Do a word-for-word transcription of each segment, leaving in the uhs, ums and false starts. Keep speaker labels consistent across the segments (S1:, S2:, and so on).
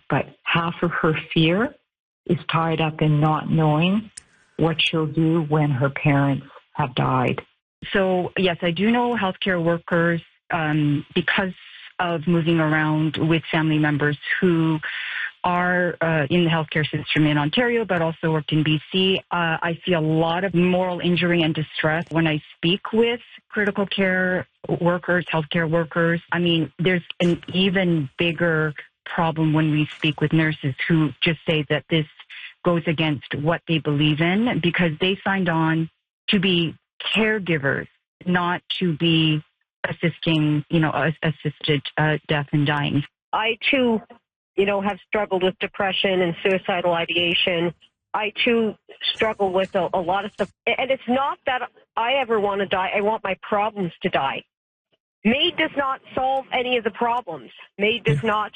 S1: but half of her fear is tied up in not knowing what she'll do when her parents have died. So, yes, I do know healthcare workers, um, because of moving around with family members who are uh, in the healthcare system in Ontario, but also worked in B C. Uh, I see a lot of moral injury and distress when I speak with critical care workers, healthcare workers. I mean, there's an even bigger problem when we speak with nurses who just say that this goes against what they believe in because they signed on to be caregivers, not to be assisting, you know, assisted uh, death and dying.
S2: I, too, you know, have struggled with depression and suicidal ideation. I, too, struggle with a, a lot of stuff. And it's not that I ever want to die. I want my problems to die. MAID does not solve any of the problems. MAID does not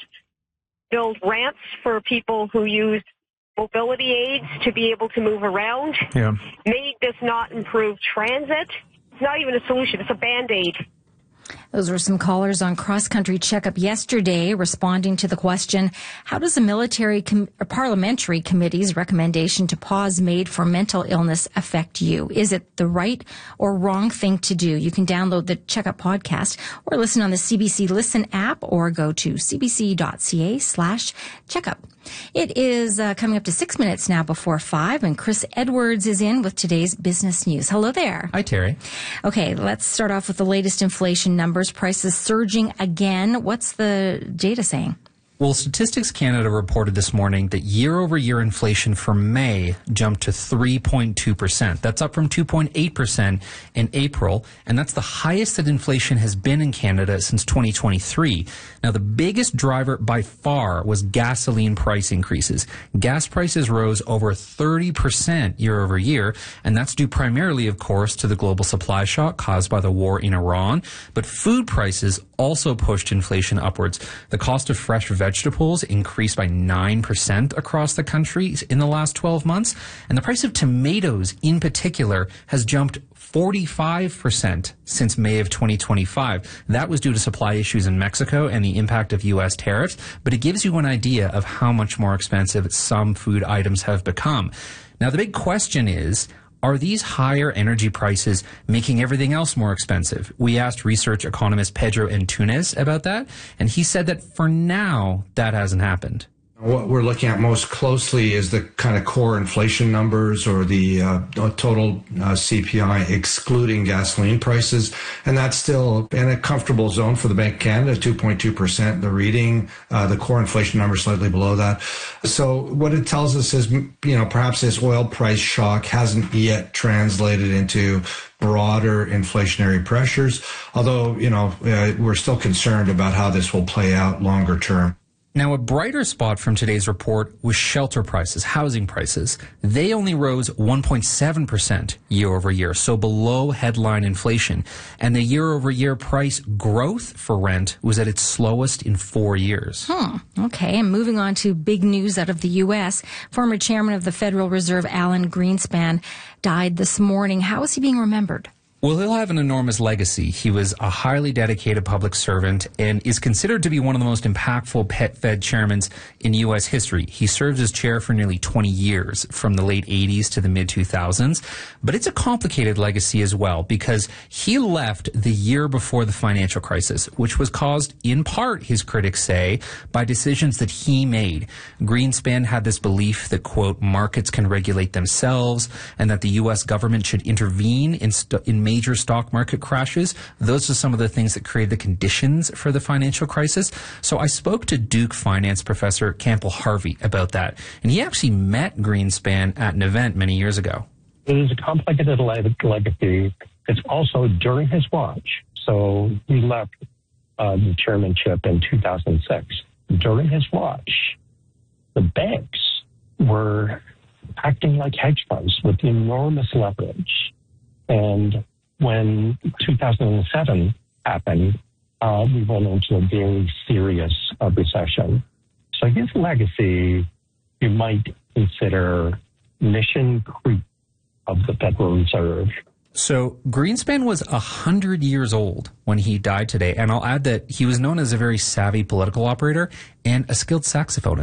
S2: build ramps for people who use mobility aids to be able to move around.
S3: Yeah.
S2: MAID does not improve transit. It's not even a solution. It's a Band-Aid.
S4: Those were some callers on Cross Country Checkup yesterday responding to the question, how does a military com- or parliamentary committee's recommendation to pause MAID for mental illness affect you? Is it the right or wrong thing to do? You can download the Checkup podcast or listen on the C B C Listen app or go to cbc.ca slash checkup. It is uh, coming up to six minutes now before five, and Chris Edwards is in with today's business news. Hello there.
S5: Hi, Terry.
S4: Okay, let's start off with the latest inflation numbers. Prices surging again. What's the data saying?
S5: Well, Statistics Canada reported this morning that year-over-year inflation for May jumped to three point two percent. That's up from two point eight percent in April, and that's the highest that inflation has been in Canada since twenty twenty-three. Now, the biggest driver by far was gasoline price increases. Gas prices rose over thirty percent year-over-year, and that's due primarily, of course, to the global supply shock caused by the war in Iran. But food prices also pushed inflation upwards. The cost of fresh vegetables increased by nine percent across the country in the last twelve months. And the price of tomatoes in particular has jumped forty-five percent since May of twenty twenty-five. That was due to supply issues in Mexico and the impact of U S tariffs. But it gives you an idea of how much more expensive some food items have become. Now, the big question is, are these higher energy prices making everything else more expensive? We asked research economist Pedro Antunes about that, and he said that for now, that hasn't happened.
S6: What we're looking at most closely is the kind of core inflation numbers or the uh, total uh, C P I excluding gasoline prices. And that's still in a comfortable zone for the Bank of Canada, two point two percent, the reading, uh, the core inflation number slightly below that. So what it tells us is, you know, perhaps this oil price shock hasn't yet translated into broader inflationary pressures, although, you know, uh, we're still concerned about how this will play out longer term.
S5: Now, a brighter spot from today's report was shelter prices, housing prices. They only rose one point seven percent year over year, so below headline inflation. And the year-over-year price growth for rent was at its slowest in four years.
S4: Hmm. Okay, and moving on to big news out of the U S. Former chairman of the Federal Reserve, Alan Greenspan, died this morning. How is he being remembered?
S5: Well, he'll have an enormous legacy. He was a highly dedicated public servant and is considered to be one of the most impactful pet Fed chairmen in U S history. He served as chair for nearly twenty years, from the late eighties to the mid two thousands. But it's a complicated legacy as well, because he left the year before the financial crisis, which was caused in part, his critics say, by decisions that he made. Greenspan had this belief that, quote, markets can regulate themselves and that the U S government should intervene in, st- in major stock market crashes. Those are some of the things that created the conditions for the financial crisis. So I spoke to Duke finance professor Campbell Harvey about that, and he actually met Greenspan at an event many years ago.
S7: It is a complicated legacy. It's also during his watch. So he left uh, the chairmanship in two thousand six. During his watch, the banks were acting like hedge funds with enormous leverage. And when two thousand seven happened, uh, we went into a very serious uh, recession. So his legacy, you might consider mission creep of the Federal Reserve.
S5: So Greenspan was one hundred years old when he died today. And I'll add that he was known as a very savvy political operator and a skilled saxophonist.